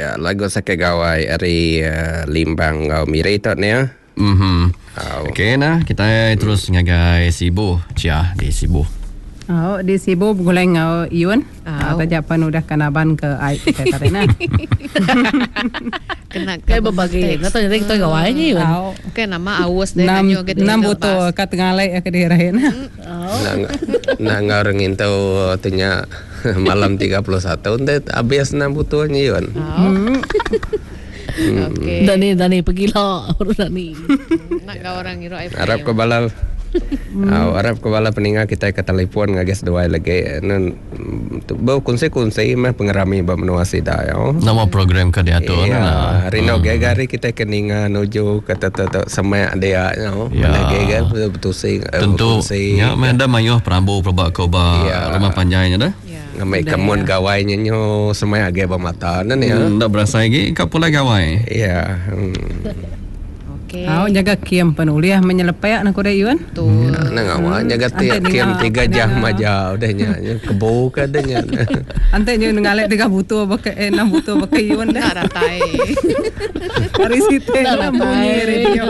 lagu sakit gawai ari limbang ngau mirai tu ni ya. Okay nah, kita terus ngagai Sibu. Cia di Sibu. Di Sibu guleng ngau Iwan. Tajak pan udah kanaban ke ai kita karena. Kena kayak berbagai. Nggak tahu jadi kita gawai ni Iwan. Kayak nama awas deh. 6 buto kat ngalai ke dirahin. Nah ngau rengin tu tunya malam 31 ente habis 6 butuhnya Iwan. Okay. Dani pergi lah Dani. Nak kau orang iro ai. Arab ke bala. Arab ke bala peninggal kita ke telefon ngagas dua lagi. Nun bau kunci mah pengerami ba menuasi dah ya. Nama program ke dia tu nah. Rino gagari kita keninga nuju kata sama dia ya. Mana gagar betul sih. Tentu ya menda mayuh Prabu Prabak Koba rumah panjangnya dah. Ngamai kamun gawainya nyo semai agak bermata nan ya. Ndak berasa lagi kapula gawai. Iya. Okay. Jaga kiam penuliah menyelepai nak kuda Iwan. Tu. Nang awak jaga kiam 3 jam aja udahnya kebo kadanya. Ante nyo ngalek 3 butuh pakai 6 butuh pakai Iwan dah. Ratai. Hari situ lah bunyi radio.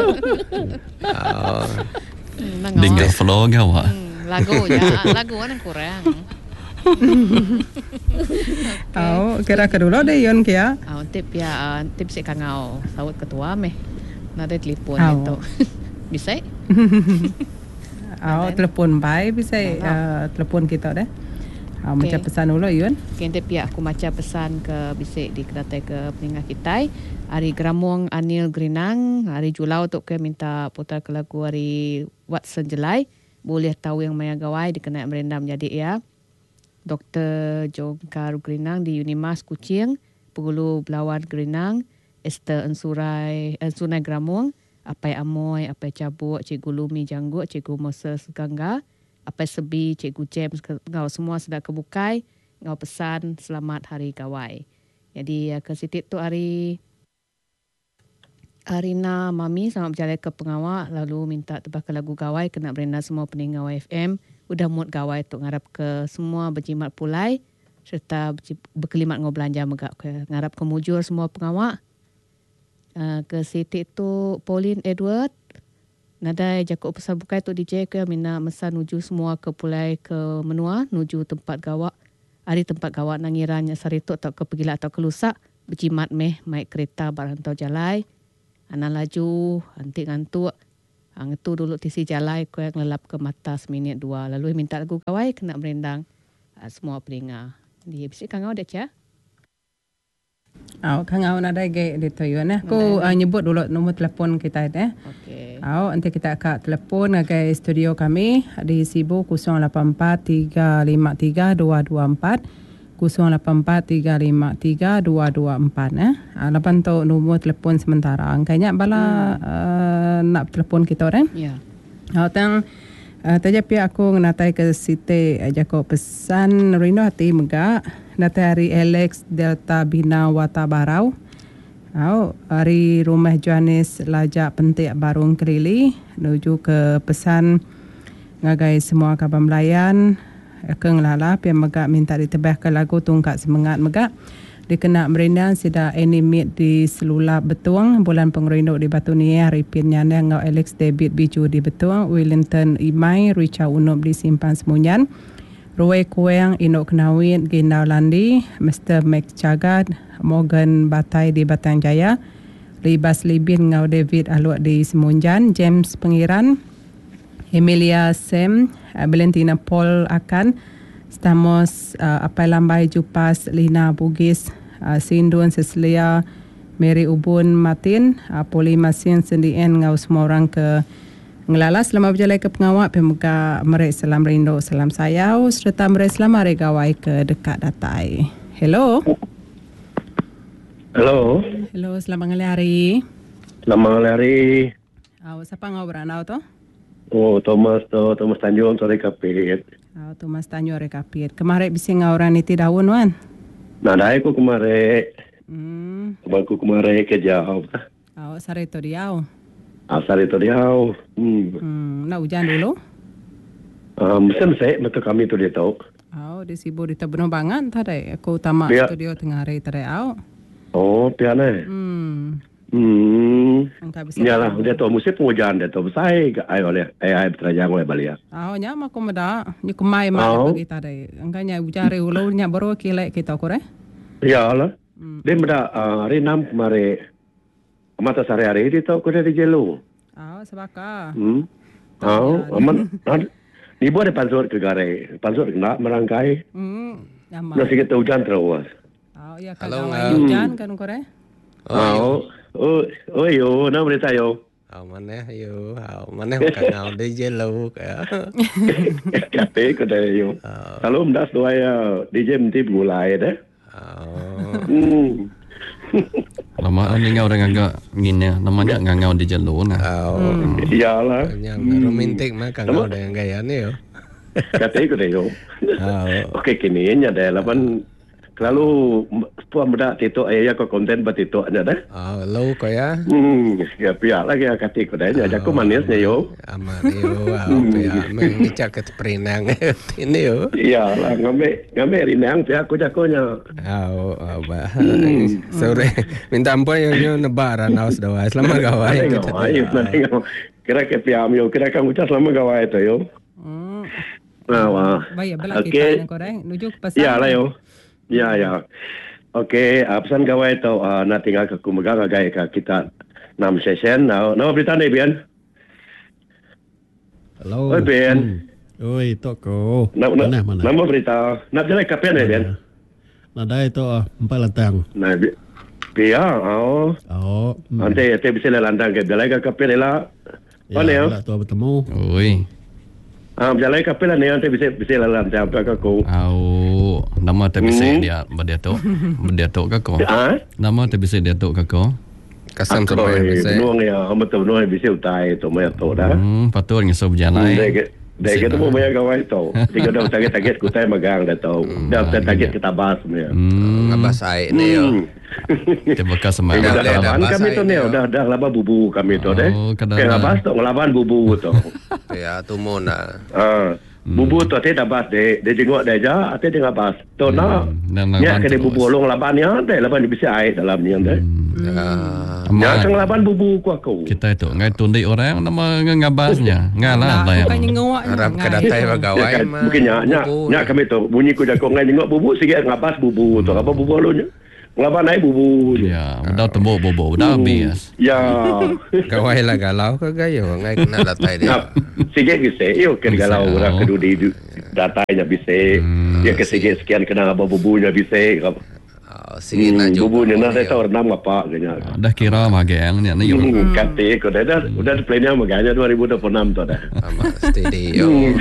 Dengan flow gawa. Lagu mana kurang. Kira kedua deh Iwan kia. Tip si kangau sawut ketua meh. Nada telefon itu. Bisa? Telepon baik bisa telepon kita deh. Macam pesan dulu Iwan. Kente pihak aku macam pesan ke bisik di kedatai ke peninggal kita. Hari Gramong Anil Grinang, hari Julau untuk ke minta putar ke lagu hari Watson Jelai. Boleh tahu yang maya gawai dikenai merendam jadi ya. Dr. Jongkar Grinang di Unimas Kuching, Pegulu Belawan Grinang, Esther Sunai Gramong, Apai Amoy, Apai Cabuk, Cikgu Lumi Janggut, Cikgu Moses Gangga, Apai Sebi, Cikgu James, ngau semua sudah kebukai, ngau pesan selamat hari gawai. Jadi ke situ tu hari Arina Mami sama berjalan ke pengawal lalu minta tebak ke lagu gawai kena berenda semua peninggal YFM. Udah mood gawai tu ngarap ke semua berjimat pulai serta berkelimat ngau belanja megak ke ngarap ke mujur semua pengawak. Ke Siti tu Pauline Edward nadai jakuk pesan bukai tu DJ ke mina mesan nuju semua ke pulai ke menua nuju tempat gawak. Hari tempat gawak nangirannya sarituk atau ke pergilah atau ke lusak berjimat meh maik kereta barantau jalai. Ana laju antik ngantuk. Itu dulu tisi jalai ko yang lelap ke mata seminit 2 lalu minta lagu gawai kena merendang semua pelinga. Dia bisik kangau dah cia. Kangau nada ge dito Iwan Aku nyebut dulu nombor telefon kita deh. Okey. Nanti kita akan telefon ke studio kami di Sibu 0843532224. 0843532224 lapan tu nombor telefon sementara. Angkanya bala nak telefon kita orang. Ya. Tang tapi aku ngatai ke Siti jako pesan Rino hati megak natai hari Alex Delta Bina Wata Barau. Hari rumah Johannes Lajak Pentik Barung Kelili menuju ke pesan ngagai semua kabar melayan keng lala pian megak minta ditebah ke lagu tungkat semangat megak dikena merendang sida animate di selula Betuang bulan pengrinduk di Batu Niah ripin nyanda ngau Alex David Biju di Betuang Wellington Imai Richa Unup di Simpan Semunyan Roy Kueng Inok Kenawit Ginau Landi Mr. Max Cagat Morgan Batai di Batang Jaya Libas Libin ngau David Aluak di Semunjan James Pengiran Emilia Sam Valentina Paul akan Stamos Apai Lambai Jupas Lina Bugis Sindun Cecilia Mary Ubun Martin Poli Masin Sendien ngau semua orang ke ngelala selama berjalan ke pengawak pemuka merek salam rindu salam sayau serta merek selama regawai ke dekat datai. Hello. Hello. Hello, selamat hari. Selamat hari. Siapa ngau beranau tu? Thomas Tanjung tu rekapit. Thomas Tanjung rekapit. Kemarin bisa ngau orang itu daun wan? Nah, dah aku kemarin. Aku kemarin ke jauh. Sari tu diau. Sari tu diau. Nak hujan dulu? Mesin saya, betul kami tu dia tahu. Di Sibu di Tabenuh bangan tadi. Aku utama studio tengah hari tadi. Oh, piana. Angka bisa. Yalah, dia tahu musim penghujan dia tahu besai ai oleh ai berterajang oleh Bali. Nya mak ko mada. Ni kemai mak kita dai. Angkanya ujare ulo nya baru kilek kita ko re. Ya lah. Dia meda renam kemare mata sehari-hari dia tahu ko dia di jelo. Sebaka. Aman. Ni boleh pansur ke gare. Pansur kena merangkai. Nah sikit hujan terus. Ya kalau hujan kan ko re. Yo, nak berita yo. Mana yo, mana kang di jelo ka. Kate ko dah yo. Kalau mendas doa ya DJ mesti mulai dah. Lama ni ngau dengan agak gini, namanya ngau di jalur nah. Iyalah. Yang romantik mah kang dengan gaya ni yo. Kate ko dah yo. Okey kini nya dah lapan lalu puan muda tito ayah ko konten batito nya dah. Low ko ya. Ya pihak lagi kate ko dah nya jago manisnya yo. Aman yo, ya mengicak ke perinang ini yo. Iyalah ngame rinang pihak ko jagonya. Bah. Sore minta ampun yo nebaran awas doa selama gawai. Kira ke pihak yo kira kan ucap selama gawai tu yo. Baik, belak kita ko dah. Nuju pesan. Iyalah yo. Ya. Okey, pesan gawai tu nak tinggal ke kumagang agak kita 6 session. Nama berita ni Bian. Hello. Oi Bian. Oi toko. Mana? Nama berita. Nak jalan kapan ni Bian? Nak dah itu 4 lantang. Nah, Bian. Nanti bisa lantang ke jalan kapan ni lah. Mana ya? Tu bertemu. Oi. Jalan kapan ni nanti bisa lantang apa aku. Nama tak bisa dia berdatuk ke kau? Nama tak bisa datuk ke kau? Kasam semua bisa. Nuang ya, betul nuang bisa utai tu maya tu dah. Patut ngisa berjalan. Dah kita mau maya gawai tu. Jika dah target kutai magang dah tahu. Dah target kita bahas maya. Ngabas ai ni yo. Terbekas semangat. Laban kami tu ni dah laba bubu kami tu deh. Kayak ngabas tu ngelaban bubu tu. Ya tu mona. Bubu tu ate dapat de jengok dia aja ate dia ngabas. Tu nak. Nya ke bubu long laban ya, laban bisa air dalam ni ande. Ya sang laban bubu ku aku. Kita itu ngai tundi orang nama ngabasnya. Ngalah lah. Harap kedatai bagawai mah. Mungkin nya kami tu bunyi ku jago ngai jengok bubu sikit ngabas bubu tu apa bubu lo nya. Ngelaban naik bubu. Ya, udah tembok bobo, udah habis. Ya. Gawai lah galau ke gayo, ngai kena datai dia. Sikit bisa, yo kan galau orang kedudi datanya bisa. Ya ke sikit sekian kena apa bubunya bisa. Sikit nak bubu ni nak tahu renam apa kena. Dah kira mageng ni yo. Kate ko dah plannya maganya 2026 tu dah. Amat steady yo.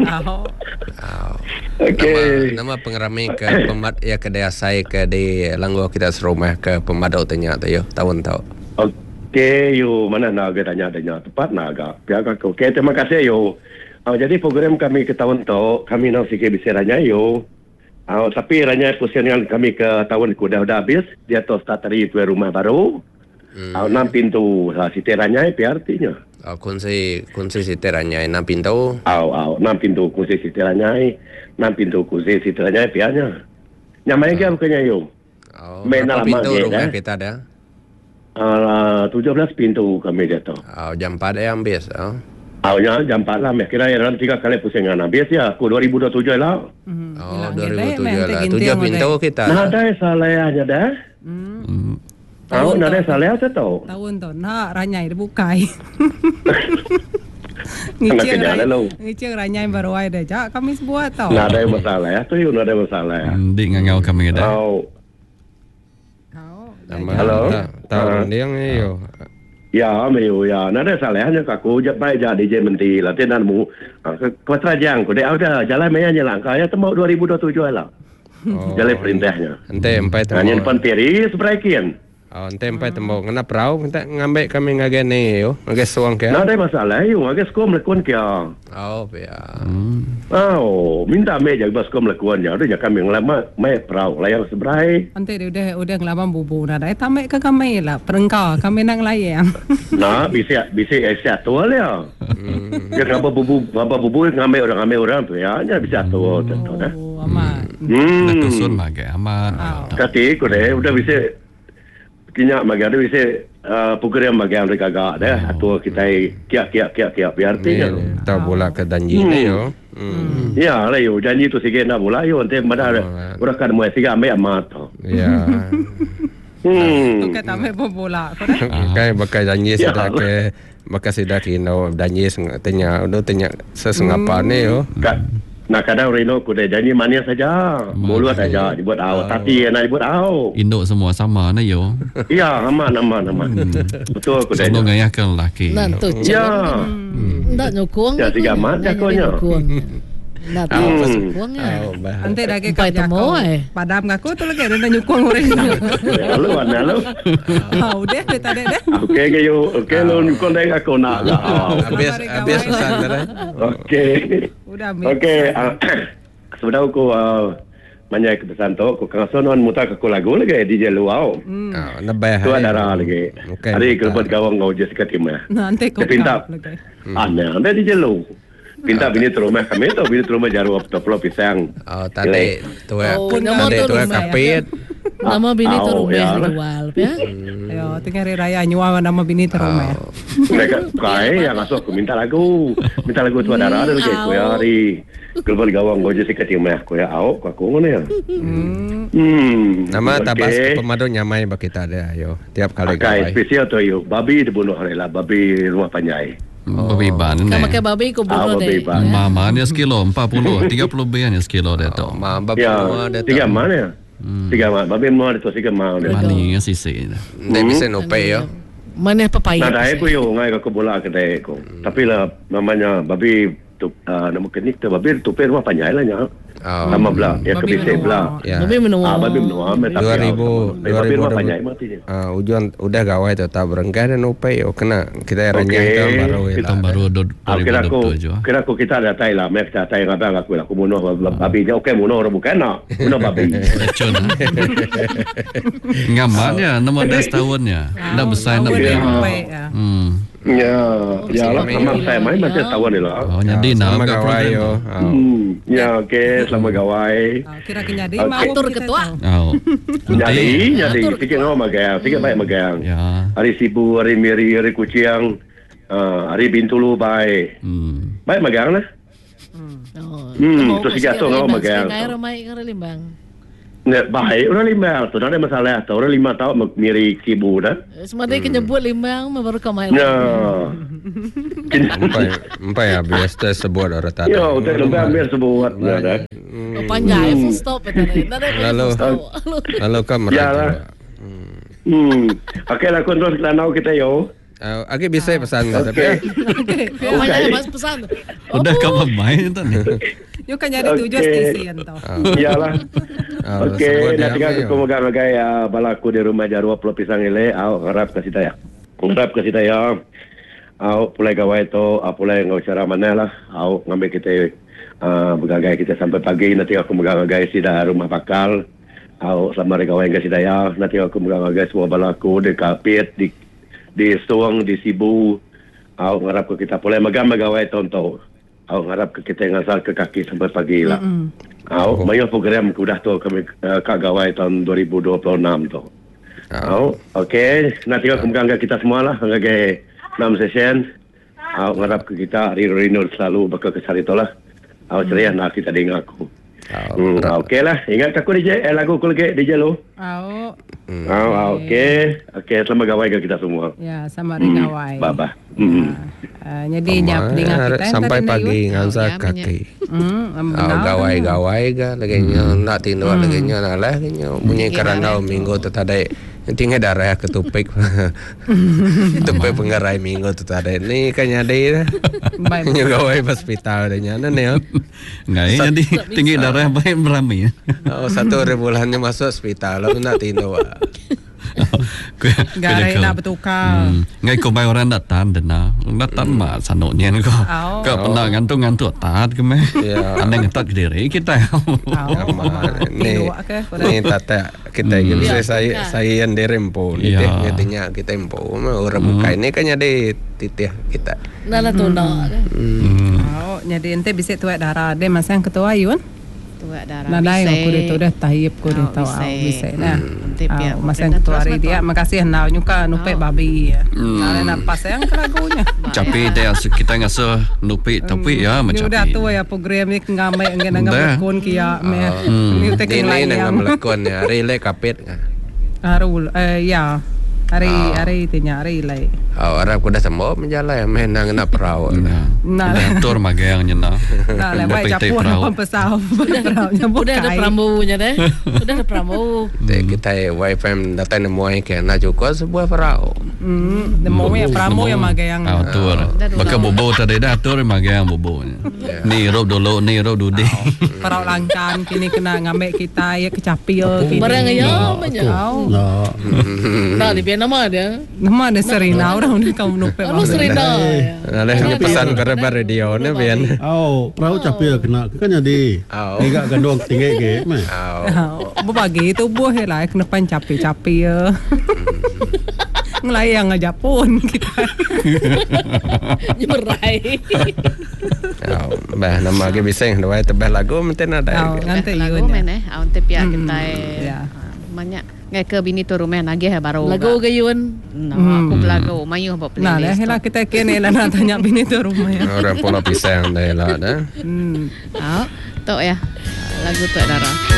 Okey. Nama pengerami ke pemat ya ke daya saya ke di langgo kita serumah ke pemadau tanya tu yo tahun tahu. Okey yo mana nak tanya tepat nak agak. Pihak aku. Okey terima kasih yo. Jadi program kami ke tahun tu kami nak sikit bicaranya yo. Tapi ranya posisional kami ke tahun ku dah habis dia tu start dari tu rumah baru. 6 pintu siti ranya artinya. Kunci siti ranya 6 pintu. 6 pintu kunci siti ranya. 6 pintu kunci siti ranya pianya. Nyamai ke bukannya yo. Berapa pintu rumah kita dah? 17 pintu kami dia tu. Jam 4 yang habis. Awalnya jam 4 lah. Kira dalam 3 kali pusingan habis ya. Aku 2027 lah. 2007 lah. 7 pintu kita. Nah, ada salahnya dah. Ada salah tu tahu. Tahun tu nak ranyai dia bukai. Ngicir ranyai baru ada. Jak kami buat tau. Nah, ada masalah ya. Tu ada masalah ya. Di ngau kami ada. Halo. Tahu dia yo. Ya, meyo ya. Nada salahnya aku baik jadi DJ menti latinanmu. Kota Jang, ku dia ada jalan maya jalan kaya tembok 2027 lah. Jalan perintahnya. Ente empai tembok. Hanya depan peri seberakian. Ente empai tembok ngena perahu minta ngambil kami ngagene yo. Ngage suang ke. Nada masalah yo, ngage sekom lekon kia. Ya. Minta meja bas kom lekon ya. Udah kami ngelama mai perahu layar seberai. Ante dia udah ngelaban bubu dah. Tamek ke kami lah. Perengkau kami nang layang. Nah, bisa tu lah. Ya ngapa bubu ngambil orang tu ya. Nya bisa tu dah. Amat. Dah tusun lagi amat. Kati ku deh udah bisa kinyak magang dia bisa program magang mereka agak dah atau kita kiak BRT kan tahu bola ke janji ni yo. Ya lah yo janji tu sikit nak bola yo nanti mana orang kan mau sikit ambil amat tu. Ya. Tu kata ambil bola. Kan bakal janji sudah ke bakal sudah kino janji tanya sesengapa ni yo. Nah kadang Reno kuda janji manis saja, mulut saja dibuat awak, tapi nak dibuat awak. Induk semua sama na yo. Ya, aman. Betul kuda. Selalu ngayakan lelaki. Nanti ya. Ndak nyokong. Ya, tiga mat jakonya. Ndak tahu nyokongnya. Ante lagi Pai temo padam ngaku tu lagi ada nyukong orang. Halo. Udah beta deh. Okey yo, lo nyukong dah aku nak. Habis pesan dah. Okey. Udah okey. Sebenarnya aku banyak kepesan tu, aku kansonon muta aku lagu lagi DJ luau. Nabah. Tu ada lagi. Hari kelebut gawang kau je sekat tim. Nanti kau pinta. Ada DJ lu. Pinta bini terumah kami tu bini terumah jaru apto pisang. Tadi tu kapit. Nama bini terumah jual ya. Ayo tengah hari raya nyual nama bini terumah. Mereka kai yang asuh aku minta lagu tu ada lagi aku ya hari kelebut gawang kau je sekat tim aku ya aku ngono ya. Nama tabas pemadu nyamai bagi kita ada ayo tiap kali gawai. Spesial tu yo babi dibunuh rela babi rumah panjai. Babi ban ni. Kamu ke babi ko bunuh deh. Mama ni sekilo 40 30 ni sekilo dia tu. Mama babi dia tu. Tiga mana? Tiga mana? Babi mana tu tiga mana? Mani sisi. Dia bisa nopai yo. Mana papaya? Nah, aku yo ngai aku bola kedai aku. Tapi lah namanya babi tu nama kenik tu babi tu per rumah panjai lah nya. Nama belah, ya kebisik belah. Babi menua. Babi menua. 2000 panjai mati dia. Ujian udah gawai tu tak berengkar dan upai kena kita renyang tahun baru. Tahun baru 2022. Kira aku kita ada tai lah, mek kita tai ngabang aku lah. Aku bunuh babi dia okey bunuh orang bukan nak. Bunuh babi. Lecun. Ngamarnya nama 10 tahunnya. Dah besar nak dia. Ya lah, memang saya main macam tahun ni lah. Oh, jadi nama gawai yo. Ya, okey, selamat gawai. Kira kenyadi atur ketua. Jadi, sikit ngau magang, sikit baik magang. Ya. Hari Sibu, hari Miri, hari Kuciang, hari Bintulu baik. Baik magang lah. Tu sikit tu ngau magang. Ngai ramai kare limbang. Baik, orang limbang tu ada masalah tu. Orang 5 tahun Miri Sibu dah. Semua dia kenyebut limbang baru kamai. Ya. Empai habis tu sebut orang tadi. Ya, udah limbang biar sebut dah. Panjai full stop tadi. Lalu kan merata. Okey lah kontrol lanau kita yo. Agak bisa pesan tapi. Panjai mas pesan. Udah kamu main tu ni. Yo kan jadi tujuan stesen tu. Iyalah. Okey, nanti aku megang-megang balaku di rumah Jarwa Pulau Pisang ile, harap kasih taya. Harap kasih taya. Pulai gawai tu, pulai ngau cara mana lah. Ngambil kita bergagai kita sampai pagi. Nanti aku megang-megang sidah rumah bakal. Selama gawai kasih taya. Nanti aku megang-megang semua balaku di kapit, di Suang, di Sibu. Harap kita pulai megang-megawai tonton. Harap kita ngasal ke kaki sampai pagi lah. Banyak program sudah tu kami kak gawai tahun 2026 tu. Okey, nanti aku mengganggu kita semua lah, mengganggu 6 session. Harap kita Rino selalu bakal kesal itu lah. Ceria nak kita dengar aku. Okey lah, ingat aku DJ lagu aku lagi DJ lo. Okey, selamat gawai ke kita semua. Ya, sama gawai. Bye. Jadi nyap dengan kita sampai pagi ngansa kaki. Gawai ga laganya nak tindak laganya nak lah laganya punya kerana minggu tu tadi tinggal darah ketupik tupik pengarai minggu tu tadi ni kan nyadi dah gawai hospital dah nyana ni ngai jadi tinggi darah baik berami 1 bulannya masuk hospital lalu nak tindak Garai nak bertukar. Ngai ko bai orang datang dena. Datang ma sanoknya ko. Ko pernah ngantuk tat ke me. Anda ngetat diri kita. Ni tata kita gitu saya yang dirempo. Nitinya kita empo. Orang buka ini kan jadi titih kita. Nala tu nak. Jadi ente bisa tuai darah. Dia masang ketua Yun. tua darah. Nadai aku itu dah tahip aku dah tahu bisa dah. Masa yang ketua hari dia makasih nau nyuka nupe babi. Nale nak pas yang keragunya. Tapi dia kita ngasa nupe tapi ya macam. Udah tua ya program ni ngamai ngamai kon kia me. Ni tekin lain yang melakon ya. Relay kapit. Arul ya. Hari tinya hari lai. Orang aku dah semua menjalai menang nak perahu. Nah, tur magayangnya na. Nah, lepas capur apa pesau. Udah ada prambunya deh. Udah ada prambu. Kita YFM datang nemuai ke nak cukup sebuah perahu. Nemu ya prambu yang magayang. Tur. Maka bobo tadi dah tur magayang bobo. Ni rob dulu, ni rob dudi. Perahu langkan kini kena ngambil kita ya kecapil. Barang ya banyak. Nah, di nama dia. Nama dia Serina orang ni kamu nupe. Lu Serina. Ada pesan ke radio ni bian. Perahu capil kena kan jadi. Enggak gandong tinggi ke. Berbagi tu buah lah kena pan capi ya. Ngelayang aja pun kita. Nyerai. Bah nama ke bising dua tebah lagu menten ada. Nanti lagu mana? Aun te pia kita banyak ngai ke bini tu rumah nagih baru. Lagu gayun. Aku belagu mayu apa playlist. Nah, lah kita kene lah nak tanya bini tu rumah ya. Orang pola pisang dah lah dah. Tok ya. Lagu tu darah.